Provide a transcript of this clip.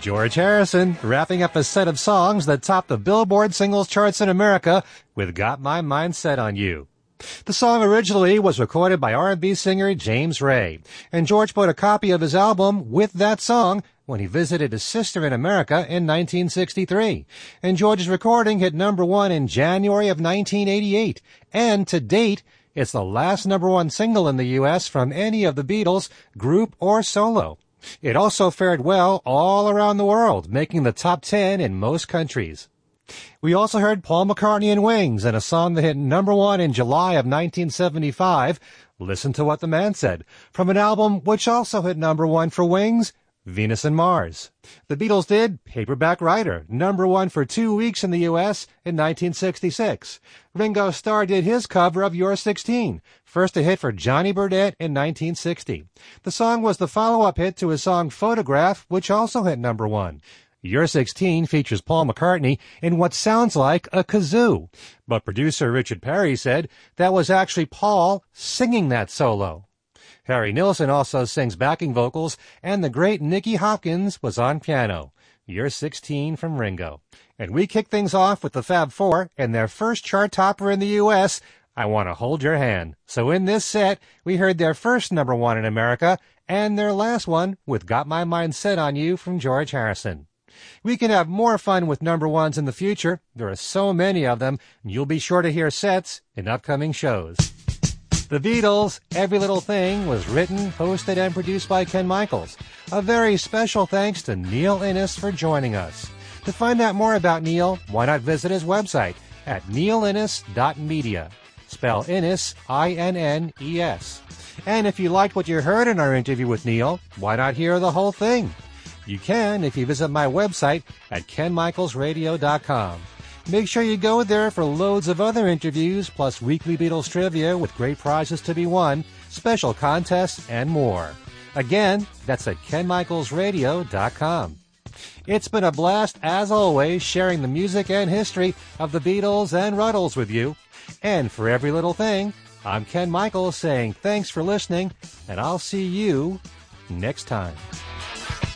George Harrison, wrapping up a set of songs that topped the Billboard singles charts in America with Got My Mind Set on You. The song originally was recorded by R&B singer James Ray, and George bought a copy of his album with that song when he visited his sister in America in 1963. And George's recording hit number one in January of 1988, and to date, it's the last number one single in the U.S. from any of the Beatles, group or solo. It also fared well all around the world, making the top 10 in most countries. We also heard Paul McCartney and Wings in a song that hit number one in July of 1975, Listen to What the Man Said, from an album which also hit number one for Wings, Venus and Mars. The Beatles did Paperback Writer, number one for 2 weeks in the U.S. in 1966. Ringo Starr did his cover of You're 16, first a hit for Johnny Burdette in 1960. The song was the follow-up hit to his song Photograph, which also hit number one. You're 16 features Paul McCartney in what sounds like a kazoo, but producer Richard Perry said that was actually Paul singing that solo. Harry Nilsson also sings backing vocals, and the great Nicky Hopkins was on piano. You're 16 from Ringo. And we kick things off with the Fab Four and their first chart topper in the U.S., I Want to Hold Your Hand. So in this set, we heard their first number one in America, and their last one with Got My Mind Set on You from George Harrison. We can have more fun with number ones in the future. There are so many of them, and you'll be sure to hear sets in upcoming shows. The Beatles' Every Little Thing was written, hosted, and produced by Ken Michaels. A very special thanks to Neil Innes for joining us. To find out more about Neil, why not visit his website at neilinnes.media. Spell Innes, I-N-N-E-S. And if you liked what you heard in our interview with Neil, why not hear the whole thing? You can if you visit my website at kenmichaelsradio.com. Make sure you go there for loads of other interviews, plus weekly Beatles trivia with great prizes to be won, special contests, and more. Again, that's at kenmichaelsradio.com. It's been a blast, as always, sharing the music and history of the Beatles and Ruddles with you. And for Every Little Thing, I'm Ken Michaels saying thanks for listening, and I'll see you next time.